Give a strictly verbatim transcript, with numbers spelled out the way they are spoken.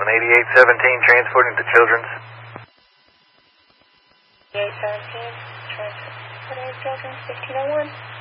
eighty-eight seventeen, transporting to Children's. eighty-eight seventeen, transporting to Children's, fifteen oh one.